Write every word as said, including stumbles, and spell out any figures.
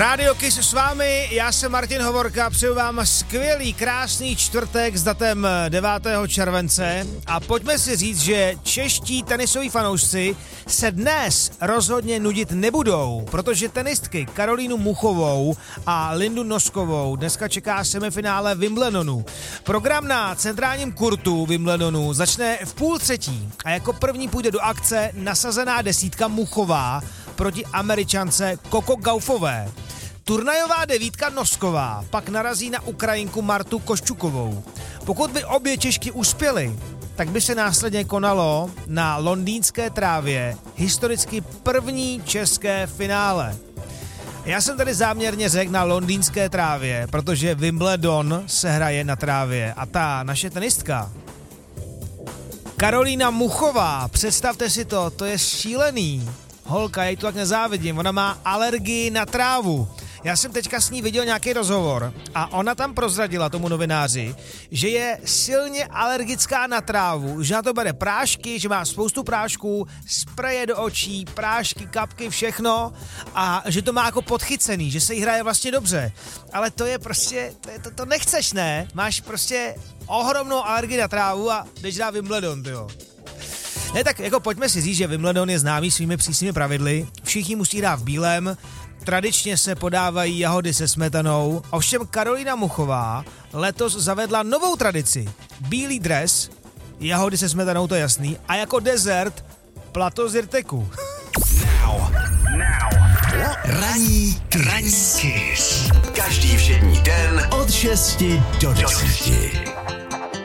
Rádio Kiss s vámi, já jsem Martin Hovorka, přeju vám skvělý, krásný čtvrtek s datem devátého července a pojďme si říct, že čeští tenisoví fanoušci se dnes rozhodně nudit nebudou, protože tenistky Karolínu Muchovou a Lindu Noskovou dneska čeká semifinále Wimbledonu. Program na centrálním kurtu Wimbledonu začne v půl třetí a jako první půjde do akce nasazená desítka Muchová proti Američance Coco Gaufové. Turnajová devítka Nosková pak narazí na Ukrajinku Martu Koščukovou. Pokud by obě Češky uspěly, tak by se následně konalo na londýnské trávě historicky první české finále. Já jsem tady záměrně řekl na londýnské trávě, protože Wimbledon se hraje na trávě a ta naše tenistka Karolína Muchová, představte si to, to je šílený. Holka, já jí to tak nezávidím, ona má alergii na trávu. Já jsem teďka s ní viděl nějaký rozhovor a ona tam prozradila tomu novináři, že je silně alergická na trávu, že na to bere prášky, že má spoustu prášků, spreje do očí, prášky, kapky, všechno a že to má jako podchycený, že se jí hraje vlastně dobře. Ale to je prostě, to, je, to, to nechceš, ne? Máš prostě ohromnou alergii na trávu a jdeš dát Wimbledon, tyjo. Ne, tak jako pojďme si říct, že Wimbledon je známý svými přísnými pravidly, všichni musí hrát v bílém, tradičně se podávají jahody se smetanou, ovšem Karolína Muchová letos zavedla novou tradici, bílý dres, jahody se smetanou, to je jasný, a jako dezert plato z Irteku. Now, now. Ranní Kiss. Každý všední den od šesti do deseti.